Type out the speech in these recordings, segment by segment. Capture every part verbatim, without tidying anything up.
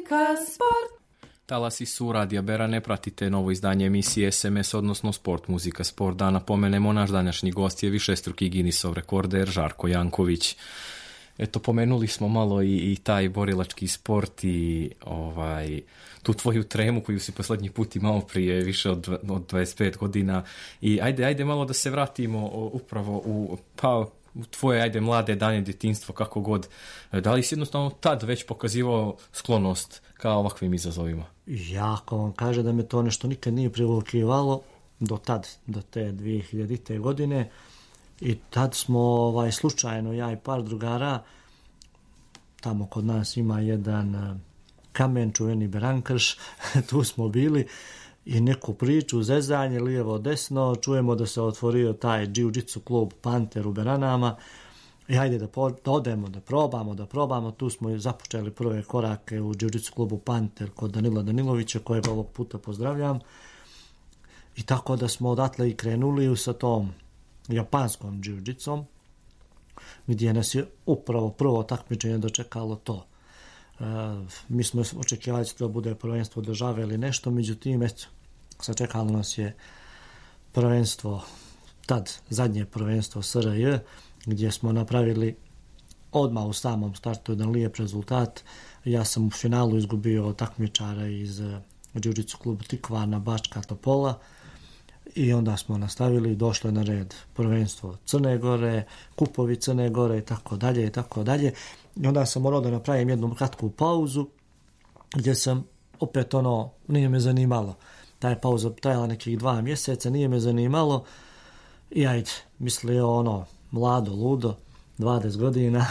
Muzika, sport. Talasi su Radija Bera, ne pratite novo izdanje emisije S M S, odnosno Sport, muzika, sport. Da napomenemo, naš današnji gost je višestruki Guinnessov rekorder Žarko Janković. Eto, pomenuli smo malo i, i taj borilački sport i ovaj, tu tvoju tremu koju si posljednji put imao prije više od, od dvadeset pet godina. I ajde, ajde malo da se vratimo upravo u, pa, u tvoje ajde mlade dane, djetinjstvo, kako god. Da li si jednostavno tad već pokazivao sklonost ka ovakvim izazovima? Jako vam kaže da me to nešto nikad nije privukivalo do tad, do te dvije hiljadite. godine. I tad smo ovaj, slučajno, ja i par drugara, tamo kod nas ima jedan kamen, čuveni Berankrš, tu smo bili i neku priču, zezanje, lijevo, desno, čujemo da se otvorio taj jiu-jitsu klub Panter u Beranama i hajde da, po, da odemo, da probamo, da probamo. Tu smo započeli prve korake u jiu-jitsu klubu Panter kod Danila Danilovića, kojeg ovog puta pozdravljam. I tako da smo odatle i krenuli sa tom japanskom jiu-jitsom, gdje nas je upravo prvo takmičenje dočekalo to. E, mi smo očekivali da to bude prvenstvo države ili nešto, međutim, eto, sačekalo nas je prvenstvo, tad zadnje prvenstvo S R J, gdje smo napravili odmah u samom startu jedan lijep rezultat. Ja sam u finalu izgubio takmičara iz jiu-jitsu klubu Tikvana, Bačka Topola, i onda smo nastavili, došlo na red prvenstvo Crne Gore, kupovi Crne Gore i tako dalje i tako dalje. I onda sam morao da napravim jednu kratku pauzu gdje sam opet ono, nije me zanimalo. Ta je pauza trajala nekih dva mjeseca, nije me zanimalo i ajde, mislio ono, mlado, ludo, dvadeset godina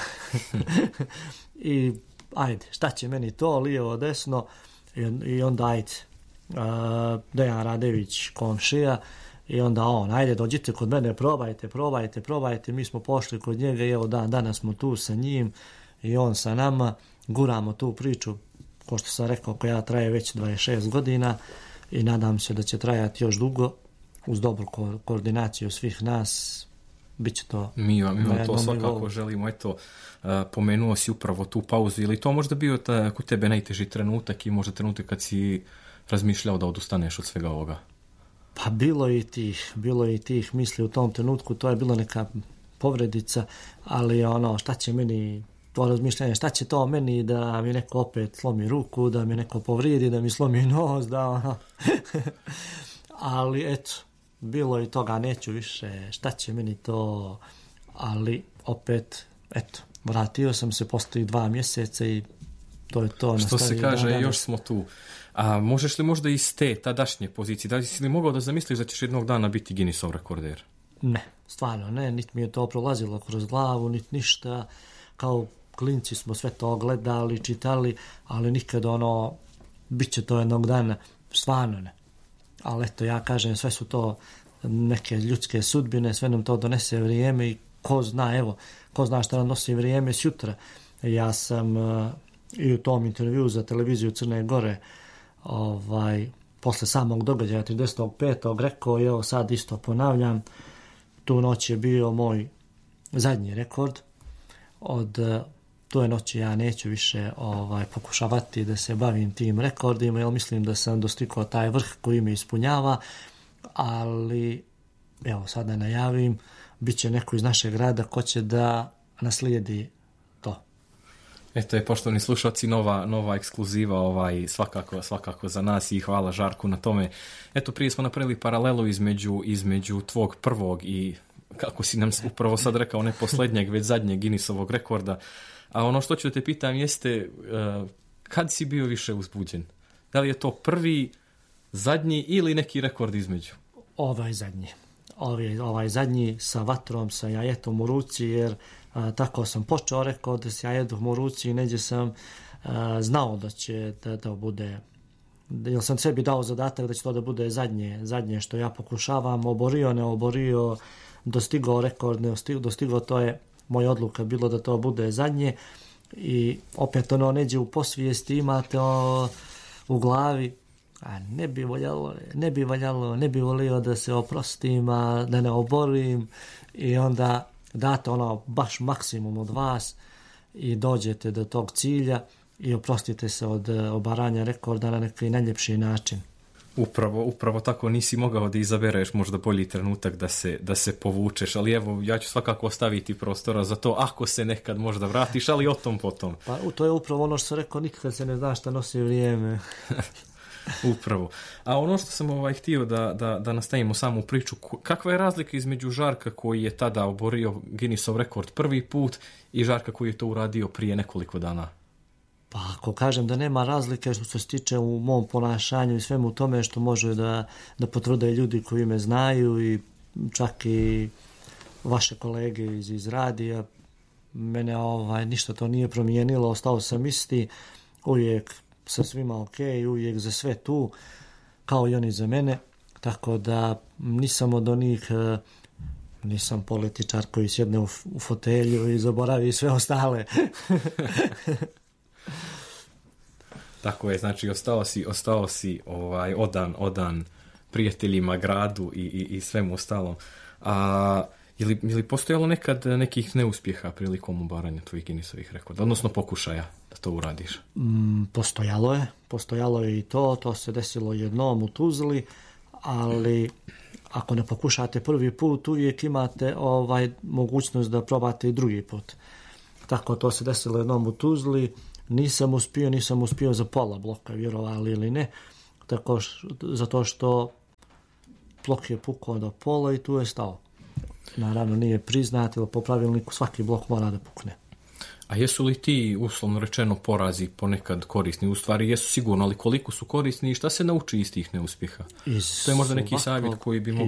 i ajde, šta će meni to, lijevo, desno i, i onda ajde, Uh, Dejan Radević, komšija, i onda on, ajde dođite kod mene, probajte, probajte, probajte. Mi smo pošli kod njega i evo dan danas smo tu sa njim i on sa nama, guramo tu priču, ko što sam rekao, koja traje već dvadeset šest godina i nadam se da će trajati još dugo uz dobru ko- koordinaciju svih nas. Biće to. Mi vam, mi vam to svakako nivou. Želimo. Eto, uh, pomenuo si upravo tu pauzu, ili to možda bio ta, kod tebe najteži trenutak i možda trenutak kad si razmišljao da odustaneš od svega ovoga? Pa bilo i tih, bilo i tih misli u tom trenutku, to je bilo neka povredica, ali ono, šta će meni, to razmišljanje, šta će to meni da mi neko opet slomi ruku, da mi neko povridi, da mi slomi nos, da ono. Ali eto, bilo i toga, neću više, šta će meni to, ali opet, eto, vratio sam se poslije dva mjeseca i to je to. Što se kaže, još smo tu. A možeš li možda iz te tadašnje pozicije, da li si li mogao da zamisliš da ćeš jednog dana biti Guinnessov rekorder? Ne, stvarno ne, niti mi je to prolazilo kroz glavu, niti ništa. Kao klinci smo sve to gledali, čitali, ali nikad ono, bit će to jednog dana, stvarno ne. Ali eto, ja kažem, sve su to neke ljudske sudbine, sve nam to donese vrijeme i ko zna, evo, ko zna šta nam nosi vrijeme sutra. Ja sam uh, i u tom intervju za televiziju Crne Gore ovaj, posle samog događaja trideset petog rekao, evo sad isto ponavljam, tu noć je bio moj zadnji rekord. Od toj noći ja neću više ovaj, pokušavati da se bavim tim rekordima, jer mislim da sam dostigao taj vrh koji me ispunjava, ali evo sad da najavim, bit će neko iz našeg grada ko će da naslijedi to. Eto je, poštovani slušalci, nova, nova ekskluziva, ovaj, svakako, svakako za nas i hvala Žarku na tome. Eto, prije smo napravili paralelu između, između tvog prvog i, kako si nam upravo sad rekao, ne posljednjeg, već zadnjeg Guinnessovog rekorda. A ono što ću da te pitam jeste, uh, kad si bio više uzbuđen? Da li je to prvi, zadnji ili neki rekord između? Ovaj zadnji. Ovaj, ovaj zadnji sa vatrom, sa jajetom u ruci, jer a, tako sam počeo rekord s jajetom u ruci i neđe sam a, znao da će da, da bude, jer sam sebi dao zadatak da će to da bude zadnje, zadnje što ja pokušavam, oborio, ne oborio, dostigao rekord, ne dostigao, to je moja odluka bilo da to bude zadnje i opet ono neđe u posvijesti imate o, u glavi, a ne bi voljalo, ne bi valjalo, ne bi volio da se oprostim, a da ne oborim i onda date ono baš maksimum od vas i dođete do tog cilja, i oprostite se od obaranja rekorda na neki najljepši način. Upravo, upravo tako nisi mogao da izabereš možda bolji trenutak da se, da se povučeš, ali evo, ja ću svakako ostaviti prostora za to ako se nekad možda vratiš, ali o tom potom. Pa to je upravo ono što sam rekao, nikad se ne zna šta nosi vrijeme. Upravo. A ono što sam ovaj htio da, da, da nastavimo samu priču, kakva je razlika između Žarka koji je tada oborio Guinnessov rekord prvi put i Žarka koji je to uradio prije nekoliko dana? Pa ako kažem da nema razlike što se stiče u mom ponašanju i svemu tome što može da, da potvrde ljudi koji me znaju i čak i vaše kolege iz, iz radija, mene ovaj, ništa to nije promijenilo, ostao sam isti, uvijek sa svima ok, uvijek za sve tu, kao i oni za mene, tako da nisam od onih, nisam političar koji sjedne u, u fotelju i zaboravi sve ostale. Tako je, znači ostao si, ostao si ovaj, odan, odan prijateljima, gradu i, i, i svemu ostalom. A je li, je li postojalo nekad nekih neuspjeha prilikom obaranja tvojih Guinnessovih rekorda, odnosno pokušaja da to uradiš? Mm, postojalo je, postojalo je i to, to se desilo jednom u Tuzli, ali ako ne pokušate prvi put, uvijek imate ovaj mogućnost da probate i drugi put. Tako to se desilo jednom u Tuzli, nisam uspio, nisam uspio za pola bloka, vjerovali ili ne, tako š, zato što blok je pukao do pola i tu je stao. Naravno nije priznat, ili po pravilniku svaki blok mora da pukne. A jesu li ti, uslovno rečeno, porazi ponekad korisni? U stvari jesu sigurno, ali koliko su korisni i šta se nauči iz tih neuspjeha? Iz to je možda neki svakog, savjet koji bi mogao